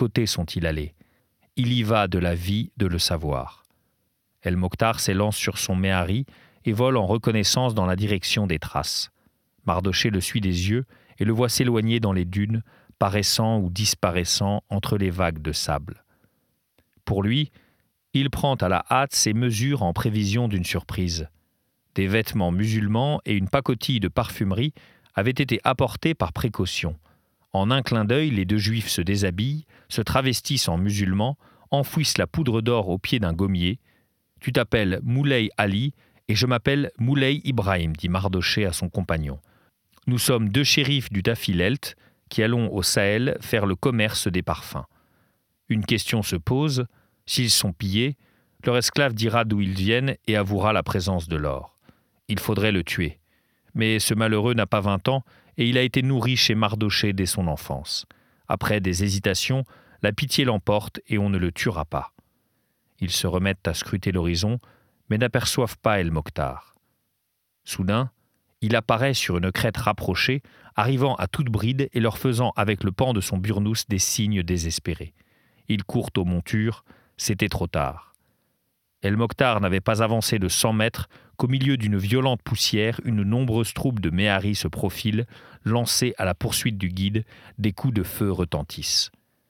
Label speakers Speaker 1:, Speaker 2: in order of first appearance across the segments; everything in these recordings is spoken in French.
Speaker 1: côté sont-ils allés ? Il y va de la vie de le savoir. El-Mokhtar s'élance sur son méhari et vole en reconnaissance dans la direction des traces. Mardochée le suit des yeux et le voit s'éloigner dans les dunes, paraissant ou disparaissant entre les vagues de sable. Pour lui, il prend à la hâte ses mesures en prévision d'une surprise. Des vêtements musulmans et une pacotille de parfumerie avaient été apportés par précaution. En un clin d'œil, les deux juifs se déshabillent, se travestissent en musulmans, enfouissent la poudre d'or au pied d'un gommier. « Tu t'appelles Moulay Ali et je m'appelle Moulay Ibrahim » dit Mardochée à son compagnon. « Nous sommes deux shérifs du Tafilelt qui allons au Sahel faire le commerce des parfums. Une question se pose, s'ils sont pillés, leur esclave dira d'où ils viennent et avouera la présence de l'or. Il faudrait le tuer. Mais ce malheureux n'a pas 20 ans et il a été nourri chez Mardochée dès son enfance. Après des hésitations, la pitié l'emporte et on ne le tuera pas. » Ils se remettent à scruter l'horizon, mais n'aperçoivent pas El-Mokhtar. Soudain, il apparaît sur une crête rapprochée, arrivant à toute bride et leur faisant avec le pan de son burnous des signes désespérés. Ils courent aux montures, c'était trop tard. El-Mokhtar n'avait pas avancé de 100 mètres qu'au milieu d'une violente poussière, une nombreuse troupe de méharis se profile, lancée à la poursuite du guide, des coups de feu retentissent.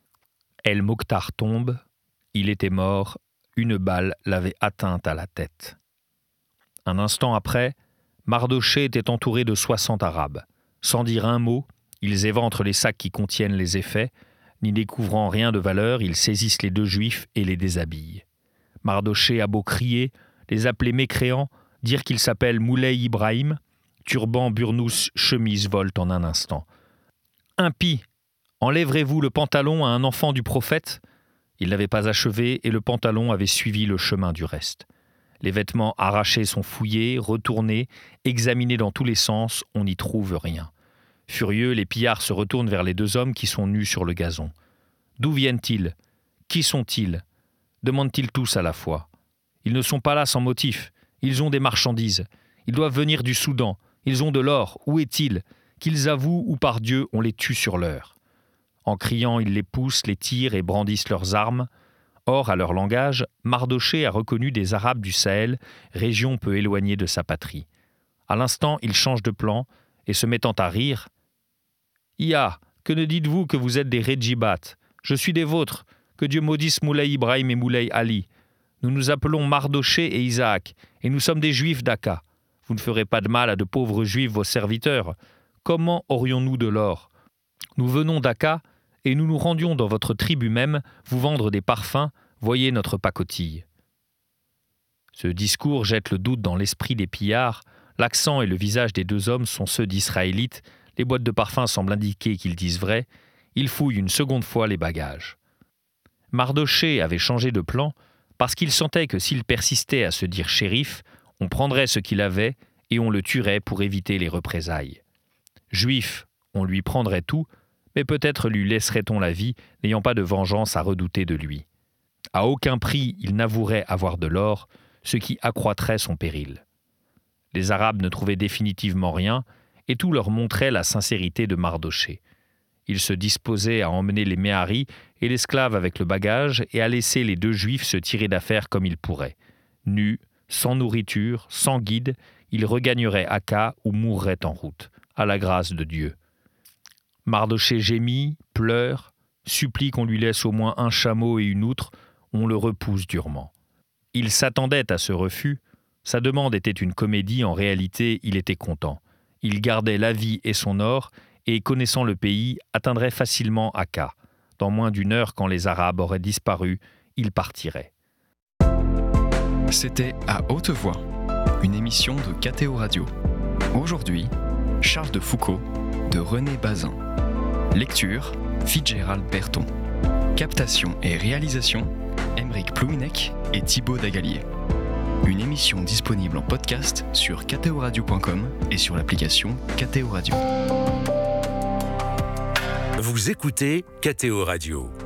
Speaker 1: El-Mokhtar tombe, il était mort, une balle l'avait atteint à la tête. Un instant après, Mardochée était entouré de 60 Arabes. Sans dire un mot, ils éventrent les sacs qui contiennent les effets, n'y découvrant rien de valeur, ils saisissent les deux juifs et les déshabillent. Mardochée a beau crier, les appeler mécréants, dire qu'il s'appelle Moulay Ibrahim, turban, burnous, chemise volent en un instant. « Impie, enlèverez-vous le pantalon à un enfant du prophète ?» Il n'avait pas achevé et le pantalon avait suivi le chemin du reste. Les vêtements arrachés sont fouillés, retournés, examinés dans tous les sens, on n'y trouve rien. Furieux, les pillards se retournent vers les deux hommes qui sont nus sur le gazon. D'où viennent-ils ? Qui sont-ils ? Demandent-ils tous à la fois. Ils ne sont pas là sans motif. Ils ont des marchandises. Ils doivent venir du Soudan. Ils ont de l'or. Où est-il ? Qu'ils avouent ou par Dieu, on les tue sur l'heure. En criant, ils les poussent, les tirent et brandissent leurs armes. Or, à leur langage, Mardochée a reconnu des Arabes du Sahel, région peu éloignée de sa patrie. À l'instant, il change de plan et se mettant à rire. « Ya, que ne dites-vous que vous êtes des Redjibat ? Je suis des vôtres. Que Dieu maudisse Moulay Ibrahim et Moulay Ali. Nous nous appelons Mardochée et Isaac, et nous sommes des Juifs d'Aka. Vous ne ferez pas de mal à de pauvres Juifs, vos serviteurs. Comment aurions-nous de l'or ? Nous venons d'Aka, et nous nous rendions dans votre tribu même vous vendre des parfums, voyez notre pacotille. » Ce discours jette le doute dans l'esprit des pillards, l'accent et le visage des deux hommes sont ceux d'Israélites, les boîtes de parfums semblent indiquer qu'ils disent vrai, ils fouillent une seconde fois les bagages. Mardochée avait changé de plan parce qu'il sentait que s'il persistait à se dire shérif, on prendrait ce qu'il avait et on le tuerait pour éviter les représailles. Juif, on lui prendrait tout, mais peut-être lui laisserait-on la vie, n'ayant pas de vengeance à redouter de lui. À aucun prix il n'avouerait avoir de l'or, ce qui accroîtrait son péril. Les Arabes ne trouvaient définitivement rien, et tout leur montrait la sincérité de Mardochée. Ils se disposaient à emmener les méharis et l'esclave avec le bagage et à laisser les deux Juifs se tirer d'affaire comme ils pourraient. Nus, sans nourriture, sans guide, ils regagneraient Akka ou mourraient en route, à la grâce de Dieu. Mardochée gémit, pleure, supplie qu'on lui laisse au moins un chameau et une outre, on le repousse durement. Il s'attendait à ce refus, sa demande était une comédie, en réalité il était content. Il gardait la vie et son or, et connaissant le pays, atteindrait facilement Akka. Dans moins d'une heure, quand les Arabes auraient disparu, il partirait.
Speaker 2: C'était À Haute Voix, une émission de KTO Radio. Aujourd'hui, Charles de Foucault, de René Bazin. Lecture, Fitzgerald Berton. Captation et réalisation, Aymeric Plouinec et Thibaut Dagalier. Une émission disponible en podcast sur ktoradio.com et sur l'application KTO Radio.
Speaker 3: Vous écoutez KTO Radio.